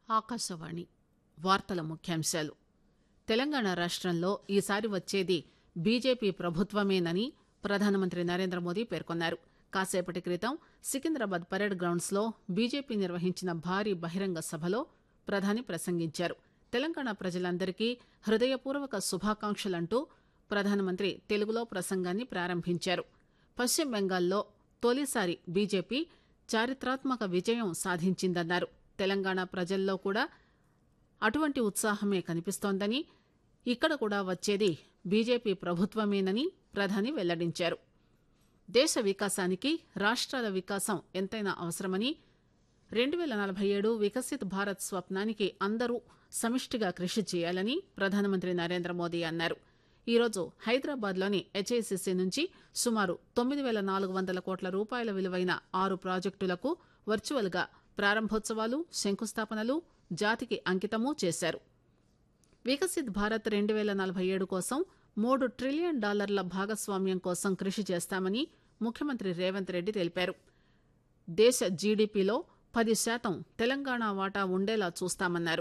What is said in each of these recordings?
ఆకాశవాణి వార్తల ముఖ్యాంశాలు. తెలంగాణ రాష్టంలో ఈసారి వచ్చేది బీజేపీ ప్రభుత్వమేనని ప్రధానమంత్రి నరేంద్రమోదీ పేర్కొన్నారు. కాసేపటి క్రితం సికింద్రాబాద్ పరేడ్ గ్రౌండ్స్ లో బీజేపీ నిర్వహించిన భారీ బహిరంగ సభలో ప్రధాని ప్రసంగించారు. తెలంగాణ ప్రజలందరికీ హృదయపూర్వక శుభాకాంక్షలంటూ ప్రధానమంత్రి తెలుగులో ప్రసంగాన్ని ప్రారంభించారు. పశ్చిమ బెంగాల్లో తొలిసారి బీజేపీ చారిత్రాత్మక విజయం సాధించిందన్నారు. తెలంగాణ ప్రజల్లో కూడా అటువంటి ఉత్సాహమే కనిపిస్తోందని, ఇక్కడ కూడా వచ్చేది బీజేపీ ప్రభుత్వమేనని ప్రధాని వెల్లడించారు. దేశ వికాసానికి రాష్ట్రాల వికాసం ఎంతైనా అవసరమని, 2047 వికసిత్ భారత్ స్వప్నానికి అందరూ సమిష్టిగా కృషి చేయాలని ప్రధానమంత్రి నరేంద్రమోదీ అన్నారు. ఈరోజు హైదరాబాద్లోని హెచ్ఐసిసి నుంచి సుమారు 9,400 కోట్ల రూపాయల విలువైన 6 ప్రాజెక్టులకు వర్చువల్ గా ప్రారంభోత్సవాలు, శంకుస్థాపనలు, జాతికి అంకితమూ చేశారు. వికసిత్ భారత్ 2047 కోసం $3 ట్రిలియన్ భాగస్వామ్యం కోసం కృషి చేస్తామని ముఖ్యమంత్రి రేవంత్ రెడ్డి తెలిపారు. దేశ జీడీపీలో 10% తెలంగాణ వాటా ఉండేలా చూస్తామన్నారు.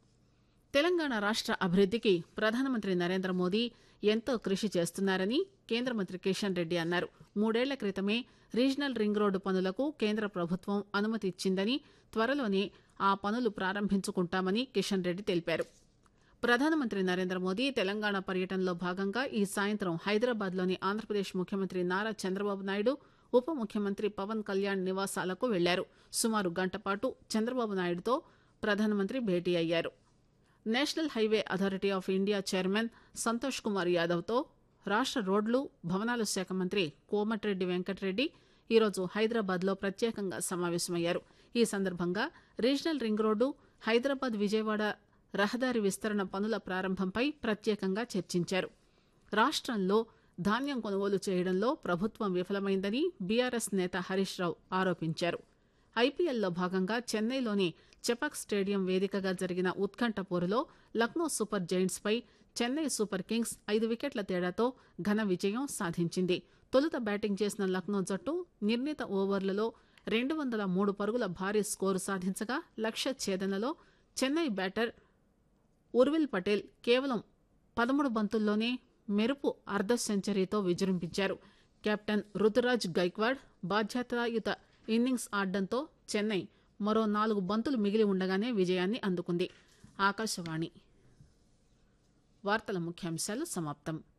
తెలంగాణ రాష్ట్ర అభివృద్దికి ప్రధానమంత్రి నరేంద్రమోదీ ఎంతో కృషి చేస్తున్నారని కేంద్ర మంత్రి కిషన్ రెడ్డి అన్నారు. 3 ఏళ్ల క్రితమే రీజనల్ రింగ్ రోడ్డు పనులకు కేంద్ర ప్రభుత్వం అనుమతి ఇచ్చిందని, త్వరలోనే ఆ పనులు ప్రారంభించుకుంటామని కిషన్ రెడ్డి తెలిపారు. ప్రధానమంత్రి నరేంద్రమోదీ తెలంగాణ పర్యటనలో భాగంగా ఈ సాయంత్రం హైదరాబాద్లోని ఆంధ్రప్రదేశ్ ముఖ్యమంత్రి నారా చంద్రబాబు నాయుడు, ఉప ముఖ్యమంత్రి పవన్ కళ్యాణ్ నివాసాలకు వెళ్లారు. సుమారు గంట పాటు చంద్రబాబు నాయుడుతో ప్రధానమంత్రి భేటీ అయ్యారు. National highway authority of India chairman Santosh Kumar Yadav తో రాష్ట్ర రోడ్లు, భవనాల శాఖ మంత్రి కోమటిరెడ్డి వెంకటరెడ్డి ఈరోజు హైదరాబాద్ లో ప్రత్యేకంగా సమావేశమయ్యారు. ఈ సందర్భంగా regional ring road, Hyderabad Vijayawada రహదారి విస్తరణ పనుల ప్రారంభంపై ప్రత్యేకంగా చర్చించారు. రాష్ట్రంలో ధాన్యం కొనుగోలు చేయడంలో ప్రభుత్వం విఫలమైందని బీఆర్ఎస్ నేత హరీష్ రావు ఆరోపించారు. ఐపీఎల్లో భాగంగా చెన్నైలోని చెపాక్ స్టేడియం వేదికగా జరిగిన ఉత్కంఠ పోరులో లక్నో సూపర్ జైంట్స్ పై చెన్నై సూపర్ కింగ్స్ 5 వికెట్ల తేడాతో ఘన విజయం సాధించింది. తొలుత బ్యాటింగ్ చేసిన లక్నో జట్టు నిర్ణీత ఓవర్లలో 203 పరుగుల భారీ స్కోరు సాధించగా, లక్ష్య ఛేదనలో చెన్నై బ్యాటర్ ఉర్విల్ పటేల్ కేవలం 13 బంతుల్లోనే మెరుపు అర్ధ సెంచరీతో విజృంభించారు. కెప్టెన్ రుతురాజ్ గైక్వాడ్ బాధ్యతాయుత ఇన్నింగ్స్ ఆడడంతో చెన్నై మరో 4 బంతులు మిగిలి ఉండగానే విజయాన్ని అందుకుంది. ఆకాశవాణి వార్తల ముఖ్యాంశాలు సమాప్తం.